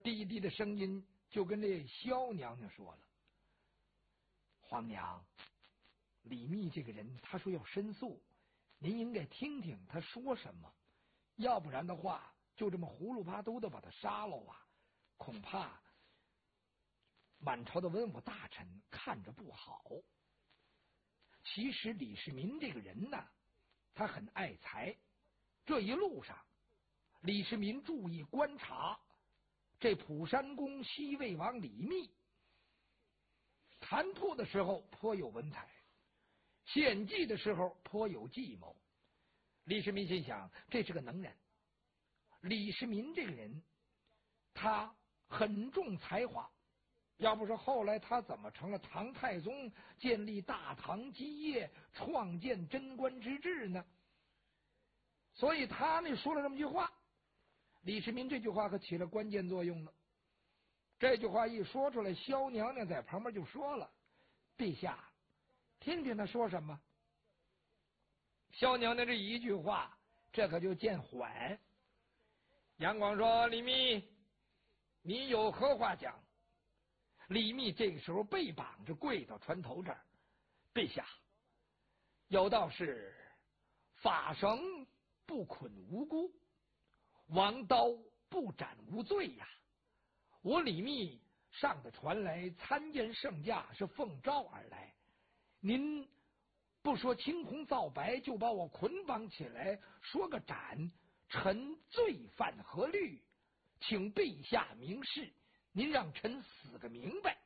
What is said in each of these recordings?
低低的声音就跟这萧娘娘说了：“皇娘，李密这个人，他说要申诉，您应该听听他说什么，要不然的话，就这么葫芦巴嘟的把他杀了啊，恐怕满朝的文武大臣看着不好。其实李世民这个人呢，他很爱才，这一路上，李世民注意观察这蒲山公西魏王李密，谈吐的时候颇有文采，献计的时候颇有计谋。李世民心想，这是个能人。李世民这个人，他很重才华，要不是后来他怎么成了唐太宗，建立大唐基业，创建贞观之治呢？所以他那说了这么句话，李世民这句话可起了关键作用了。这句话一说出来，萧娘娘在旁边就说了：“陛下，听听他说什么。”萧娘娘这一句话，这可就见缓。杨广说：“李密，你有何话讲？”李密这个时候被绑着跪到船头这儿：“陛下，有道是法绳不捆无辜，王刀不斩无罪呀。我李密上的船来参见圣驾，是奉诏而来，您不说青红皂白，就把我捆绑起来，说个斩，臣罪犯何虑？请陛下明示，您让臣死个明白。”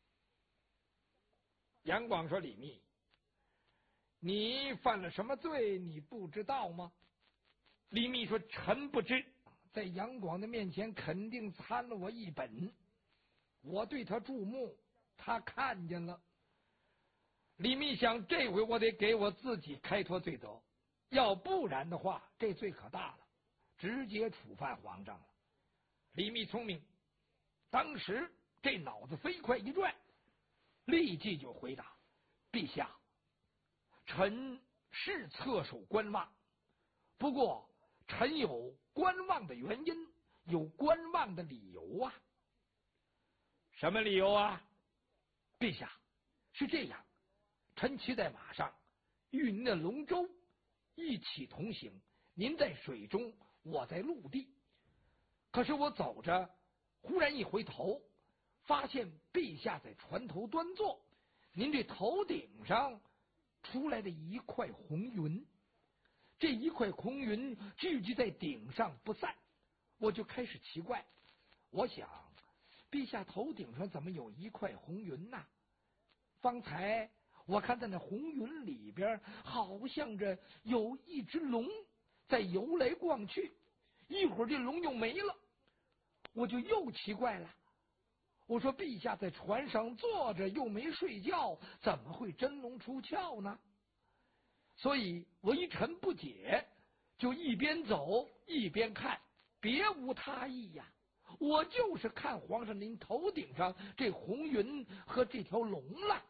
杨广说：“李密，你犯了什么罪？你不知道吗？”李密说：“臣不知。”在杨广的面前肯定参了我一本，我对他注目，他看见了。李密想，这回我得给我自己开脱罪责，要不然的话，这罪可大了，直接处犯皇上了。李密聪明，当时这脑子飞快一转，立即就回答：“陛下，臣是侧首观望，不过臣有观望的原因，有观望的理由啊。”“什么理由啊？”“陛下，是这样，臣骑在马上，与您的龙舟一起同行，您在水中，我在陆地。可是我走着，忽然一回头，发现陛下在船头端坐，您这头顶上出来的一块红云，这一块红云聚集在顶上不散，我就开始奇怪，我想陛下头顶上怎么有一块红云呢？方才我看在那红云里边，好像着有一只龙在游来逛去，一会儿这龙就没了，我就又奇怪了。我说陛下在船上坐着又没睡觉，怎么会真龙出窍呢？所以微臣不解，就一边走一边看，别无他意呀。我就是看皇上您头顶上这红云和这条龙了。”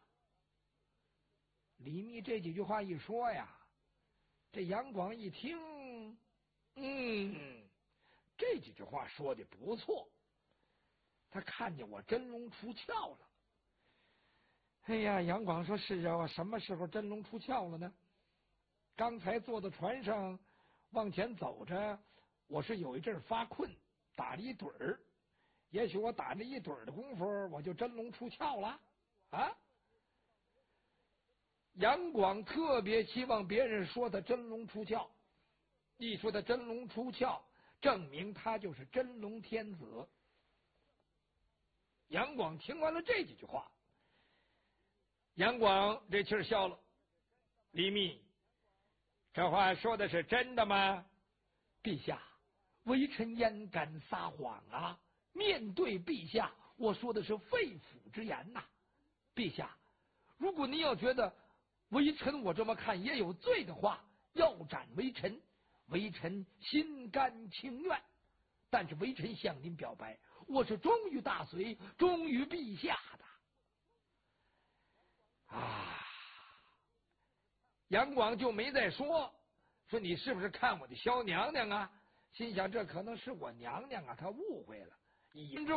李密这几句话一说呀，这杨广一听，这几句话说的不错，他看见我真龙出窍了。哎呀，杨广说：“是啊，我什么时候真龙出窍了呢？刚才坐在船上往前走着，我是有一阵发困，打了一盹儿，也许我打那一盹儿的功夫，我就真龙出窍了啊。”杨广特别希望别人说他真龙出窍，一说他真龙出窍，证明他就是真龙天子。杨广听完了这几句话，杨广这气儿消了。“李密，这话说的是真的吗？”“陛下，微臣焉敢撒谎啊？面对陛下，我说的是肺腑之言呐。陛下，如果您要觉得微臣我这么看也有罪的话，要斩微臣，微臣心甘情愿。但是微臣向您表白，我是忠于大隋，忠于陛下的。”杨广就没再说你是不是看我的萧娘娘啊？心想这可能是我娘娘啊，她误会了。之